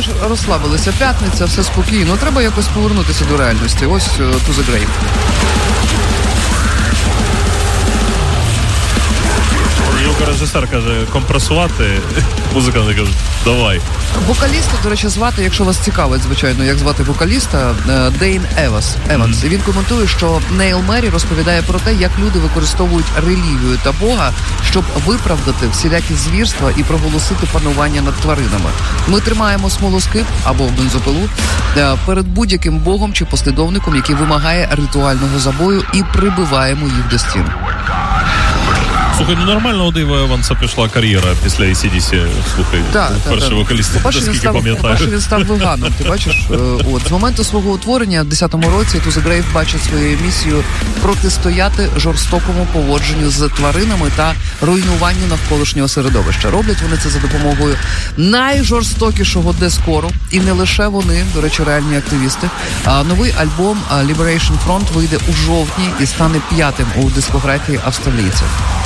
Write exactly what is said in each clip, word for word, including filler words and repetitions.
знаєш, розслабилися. П'ятниця, все спокійно. Треба якось повернутися до реальності. Ось To The Grave. Звукорежисер каже, компресувати, музиканти кажуть, давай. Вокаліста, до речі, звати, якщо вас цікавить, звичайно, як звати вокаліста, Дейн Еванс. Еванс. Mm-hmm. І він коментує, що Нейл Мері розповідає про те, як люди використовують релігію та Бога, щоб виправдати всілякі звірства і проголосити панування над тваринами. Ми тримаємо смолоскип або бензопилу перед будь-яким богом чи послідовником, який вимагає ритуального забою, і прибиваємо їх до стін. Слухай, ну нормально у Дейва Еванса пішла кар'єра після ей сі ді сі. Слухай, так, перший так, вокаліст, наскільки пам'ятаю. По-перше, він став веганом, ти бачиш? От, з моменту свого утворення в десятому році To The Grave бачить свою місію протистояти жорстокому поводженню з тваринами та руйнуванню навколишнього середовища. Роблять вони це за допомогою найжорстокішого дескору, і не лише вони, до речі, реальні активісти. А новий альбом Liberation Front вийде у жовтні і стане п'ятим у дискографії австралійців.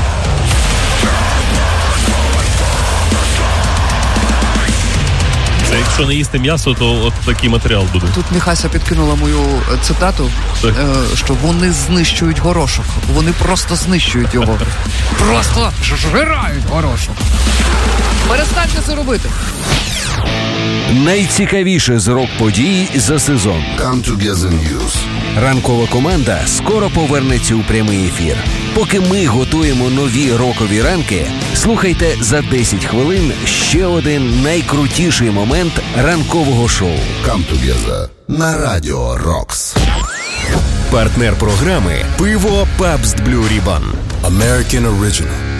Це якщо не їсти м'ясо, то от такий матеріал буде. Тут Міхася підкинула мою цитату, так. що вони знищують горошок. Вони просто знищують його. Просто жирають горошок. Перестаньте це робити. Найцікавіше з рок-подій за сезон. Come Together News. Ранкова команда скоро повернеться у прямий ефір. Поки ми готуємо нові рокові ранки, слухайте за десять хвилин ще один найкрутіший момент ранкового шоу. Come Together на Радіо Рокс. Партнер програми «Пиво Pabst Blue Ribbon». American Original.